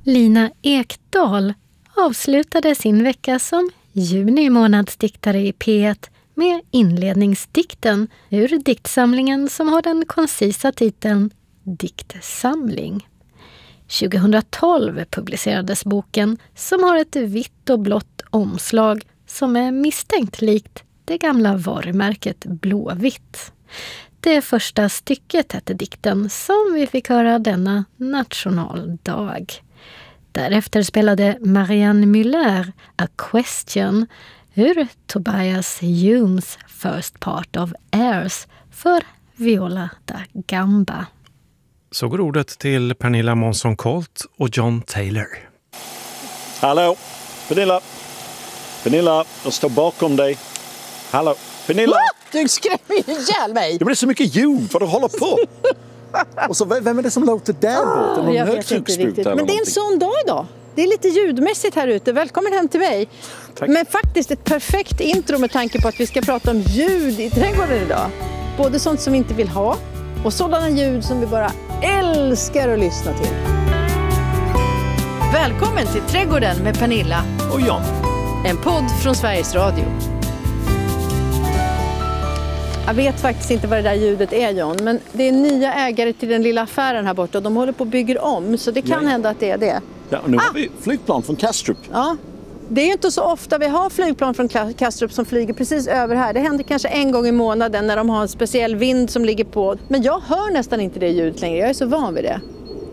Lina Ekdahl avslutade sin vecka som juni-månadsdiktare i P1 med inledningsdikten ur diktsamlingen som har den koncisa titeln Diktsamling. 2012 publicerades boken som har ett vitt och blått omslag som är misstänkt likt det gamla varumärket Blåvitt. Det första stycket hette dikten som vi fick höra denna nationaldag. Därefter spelade Marianne Müller A Question ur Tobias Humes First Part of Airs för viola da gamba. Så går ordet till Pernilla Månsson-Colt och John Taylor. Hallå, Pernilla. Pernilla, jag står bakom dig. Hallå, Pernilla. Du skrämmer ju ihjäl mig. Det blir så mycket ljud för du håller på. Och så vem är det som låter där borta? Någon Jag vet inte riktigt. Men det är en sån dag idag. Det är lite ljudmässigt här ute. Välkommen hem till mig. Tack. Men faktiskt ett perfekt intro med tanke på att vi ska prata om ljud i trädgården idag. Både sånt som vi inte vill ha och sådana ljud som vi bara älskar att lyssna till. Välkommen till Trädgården med Pernilla och John. En podd från Sveriges Radio. Jag vet faktiskt inte vad det där ljudet är, John, men det är nya ägare till den lilla affären här borta och de håller på att bygga om, så det kan hända att det är det. Ja, och nu har vi flygplan från Kastrup. Ja, det är ju inte så ofta vi har flygplan från Kastrup som flyger precis över här. Det händer kanske en gång i månaden när de har en speciell vind som ligger på. Men jag hör nästan inte det ljudet längre, jag är så van vid det.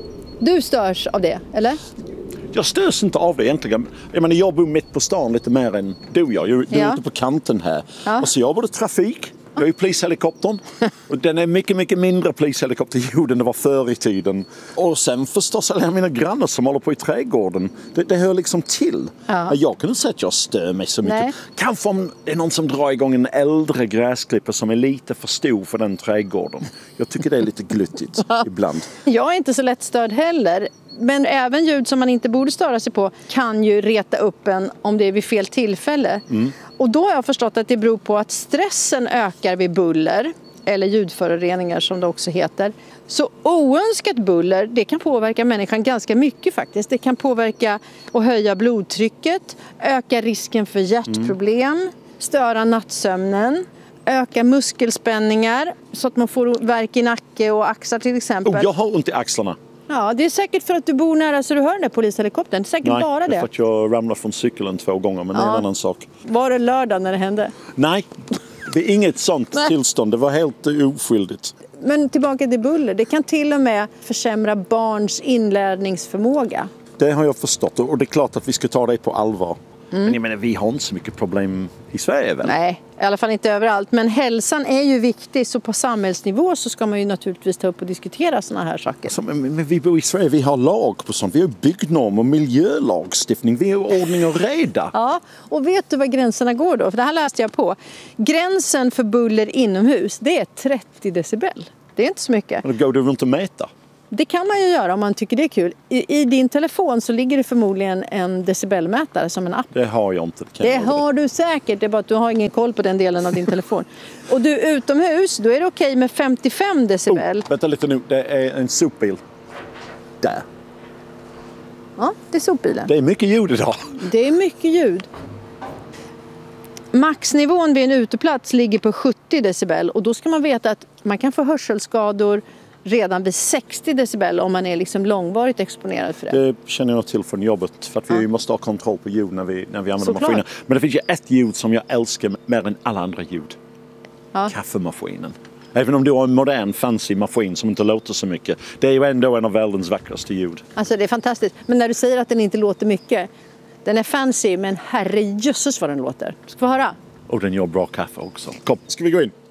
Du störs av det, eller? Jag störs inte av det egentligen. Jag bor mitt på stan lite mer än du gör. Du är ute på kanten här. Ja. Och så jag har både trafik. Jag är ju polishelikoptern och den är mycket, mycket mindre polishelikopterljud än det var förr i tiden. Och sen förstås alla mina grannar som håller på i trädgården. Det hör liksom till. Ja. Jag kan inte säga att jag stör mig så mycket. Nej. Kanske om det är någon som drar igång en äldre gräsklipper som är lite för stor för den trädgården. Jag tycker det är lite gluttigt ibland. Jag är inte så lätt störd heller. Men även ljud som man inte borde störa sig på kan ju reta upp en om det är vid fel tillfälle. Mm. Och då har jag förstått att det beror på att stressen ökar vid buller, eller ljudföroreningar som det också heter. Så oönskat buller, det kan påverka människan ganska mycket faktiskt. Det kan påverka och höja blodtrycket, öka risken för hjärtproblem, störa nattsömnen, öka muskelspänningar så att man får värk i nacke och axlar till exempel. Jag har ont i axlarna. Ja, det är säkert för att du bor nära så du hör den där polishelikoptern. Det är säkert bara det. Nej, för att jag ramlade från cykeln 2 gånger, men det är en annan sak. Var det lördag när det hände? Nej, det är inget sånt tillstånd. Det var helt oskyldigt. Men tillbaka till buller. Det kan till och med försämra barns inlärningsförmåga. Det har jag förstått och det är klart att vi ska ta det på allvar. Men jag menar, vi har inte så mycket problem i Sverige väl? Nej, i alla fall inte överallt. Men hälsan är ju viktig, så på samhällsnivå så ska man ju naturligtvis ta upp och diskutera sådana här saker. Alltså, men vi bor i Sverige, vi har lag på sånt. Vi har byggnorm och miljölagstiftning. Vi har ordning och reda. Ja, och vet du vad gränserna går då? För det här läste jag på. Gränsen för buller inomhus, det är 30 decibel. Det är inte så mycket. Men då går du runt och mäta. Det kan man ju göra om man tycker det är kul. I din telefon så ligger det förmodligen en decibelmätare som en app. Det har jag inte. Det har du säkert, det är bara att du har ingen koll på den delen av din telefon. Och du utomhus, då är det okej med 55 decibel. Vänta lite nu, det är en sopbil. Där. Ja, det är sopbilen. Det är mycket ljud idag. Det är mycket ljud. Maxnivån vid en uteplats ligger på 70 decibel och då ska man veta att man kan få hörselskador redan vid 60 decibel om man är liksom långvarigt exponerad för det. Det känner jag till från jobbet för att vi måste ha kontroll på ljud när vi använder maskiner. Men det finns ju ett ljud som jag älskar mer än alla andra ljud. Ja. Kaffemaskinen. Även om du har en modern fancy maskin som inte låter så mycket. Det är ju ändå en av världens vackraste ljud. Alltså det är fantastiskt. Men när du säger att den inte låter mycket. Den är fancy men herrejösses vad den låter. Ska vi höra? Och den gör bra kaffe också. Kom, ska vi gå in?